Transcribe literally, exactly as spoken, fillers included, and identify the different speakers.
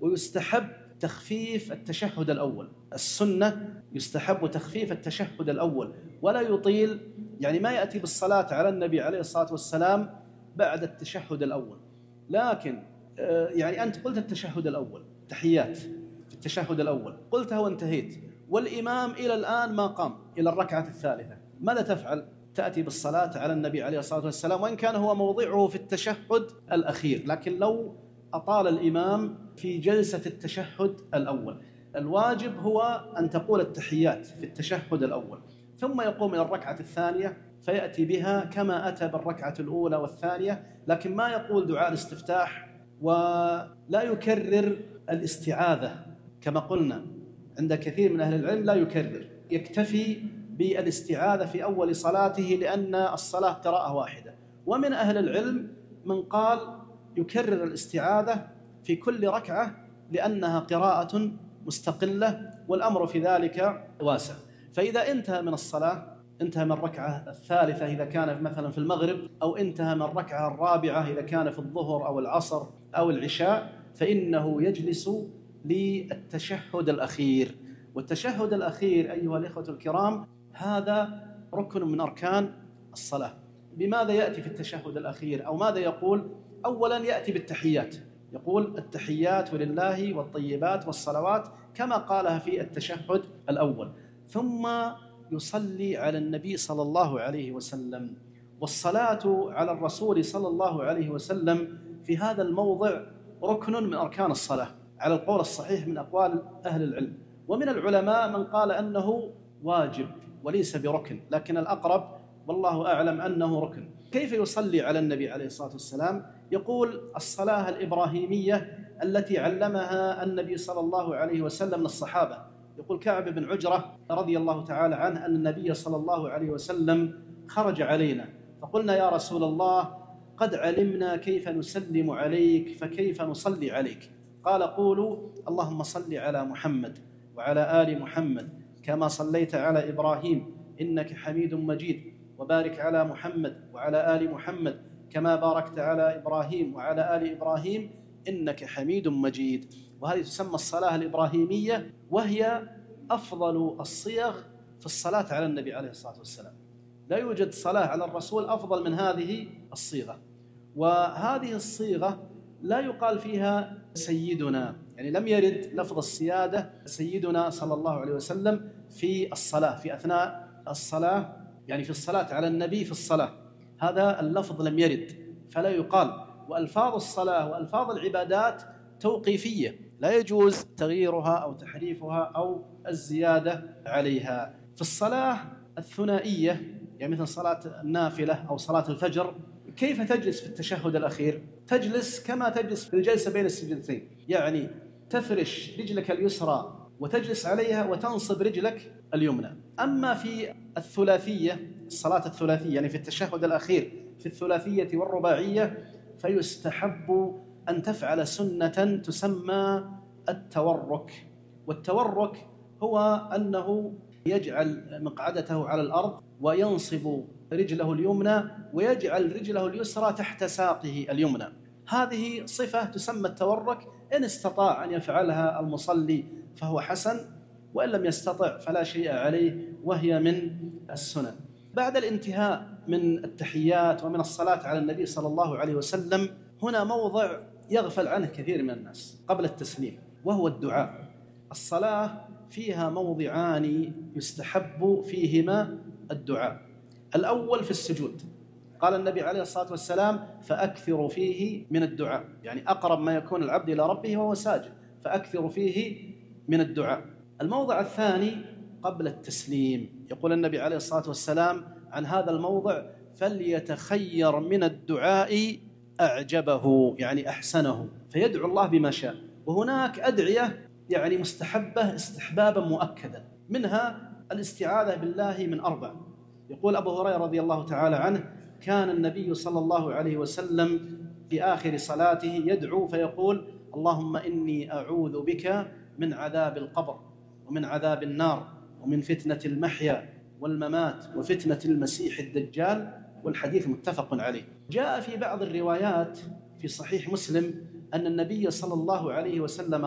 Speaker 1: ويستحب تخفيف التشهد الأول. السنة يستحب تخفيف التشهد الأول ولا يطيل، يعني ما يأتي بالصلاة على النبي عليه الصلاة والسلام بعد التشهد الأول. لكن يعني أنت قلت التشهد الأول تحيات في التشهد الأول قلتها وانتهيت، والإمام إلى الآن ما قام إلى الركعة الثالثة، ماذا تفعل؟ تأتي بالصلاة على النبي عليه الصلاة والسلام، وإن كان هو موضعه في التشهد الأخير، لكن لو أطال الإمام في جلسة التشهد الأول، الواجب هو أن تقول التحيات في التشهد الأول ثم يقوم إلى الركعة الثانية فيأتي بها كما أتى بالركعة الأولى والثانية، لكن ما يقول دعاء الاستفتاح ولا يكرر الاستعاذة كما قلنا عند كثير من أهل العلم، لا يكرر، يكتفي بالاستعاذة في أول صلاته لأن الصلاة قراءة واحدة. ومن أهل العلم من قال يكرر الاستعاذة في كل ركعة لأنها قراءة مستقلة، والأمر في ذلك واسع. فإذا انتهى من الصلاة، انتهى من الركعة الثالثة إذا كان مثلا في المغرب، أو انتهى من الركعة الرابعة إذا كان في الظهر أو العصر أو العشاء، فإنه يجلس للتشهد الأخير. والتشهد الأخير أيها الإخوة الكرام هذا ركن من أركان الصلاة. بماذا يأتي في التشهد الأخير أو ماذا يقول؟ أولا يأتي بالتحيات، يقول التحيات ولله والطيبات والصلوات كما قالها في التشهد الأول، ثم يصلي على النبي صلى الله عليه وسلم. والصلاة على الرسول صلى الله عليه وسلم في هذا الموضع ركن من أركان الصلاة على القول الصحيح من أقوال أهل العلم. ومن العلماء من قال أنه واجب وليس بركن، لكن الأقرب والله أعلم أنه ركن. كيف يصلي على النبي عليه الصلاة والسلام؟ يقول الصلاة الإبراهيمية التي علمها النبي صلى الله عليه وسلم للصحابة. يقول كعب بن عجرة رضي الله تعالى عنه أن النبي صلى الله عليه وسلم خرج علينا فقلنا يا رسول الله قد علمنا كيف نسلم عليك فكيف نصلي عليك؟ قال قولوا اللهم صل على محمد وعلى آل محمد كما صليت على إبراهيم إنك حميد مجيد، وبارك على محمد وعلى آل محمد كما باركت على إبراهيم وعلى آل إبراهيم إنك حميد مجيد. وهذه تسمى الصلاة الإبراهيمية، وهي أفضل الصيغ في الصلاة على النبي عليه الصلاة والسلام. لا يوجد صلاة على الرسول أفضل من هذه الصيغة. وهذه الصيغة لا يقال فيها سيدنا، يعني لم يرد لفظ السيادة سيدنا صلى الله عليه وسلم في الصلاة في أثناء الصلاة، يعني في الصلاة على النبي في الصلاة، هذا اللفظ لم يرد فلا يقال. وألفاظ الصلاة وألفاظ العبادات توقيفية لا يجوز تغييرها أو تحريفها أو الزيادة عليها. في الصلاة الثنائية يعني مثل صلاة النافلة أو صلاة الفجر، كيف تجلس في التشهد الأخير؟ تجلس كما تجلس في الجلسة بين السجدتين، يعني تفرش رجلك اليسرى وتجلس عليها وتنصب رجلك اليمنى. أما في الثلاثية، الصلاة الثلاثية يعني في التشهد الأخير في الثلاثية والرباعية، فيستحب أن تفعل سنة تسمى التورك. والتورك هو أنه يجعل مقعدته على الأرض وينصب رجله اليمنى ويجعل رجله اليسرى تحت ساقه اليمنى. هذه صفة تسمى التورك، إن استطاع أن يفعلها المصلي فهو حسن، وإن لم يستطع فلا شيء عليه، وهي من السنن. بعد الانتهاء من التحيات ومن الصلاة على النبي صلى الله عليه وسلم هنا موضع يغفل عنه كثير من الناس قبل التسليم، وهو الدعاء. الصلاة فيها موضعان يستحب فيهما الدعاء. الأول في السجود، قال النبي عليه الصلاة والسلام فأكثروا فيه من الدعاء، يعني أقرب ما يكون العبد إلى ربه وهو ساجد، فأكثروا فيه من الدعاء. الموضع الثاني قبل التسليم، يقول النبي عليه الصلاة والسلام عن هذا الموضع فليتخير من الدعاء أعجبه، يعني أحسنه، فيدعو الله بما شاء. وهناك أدعية يعني مستحبة استحبابا مؤكدا، منها الاستعاذة بالله من أربع. يقول أبو هريرة رضي الله تعالى عنه كان النبي صلى الله عليه وسلم في آخر صلاته يدعو فيقول اللهم إني أعوذ بك من عذاب القبر ومن عذاب النار ومن فتنة المحيا والممات وفتنة المسيح الدجال، والحديث متفق عليه. جاء في بعض الروايات في صحيح مسلم أن النبي صلى الله عليه وسلم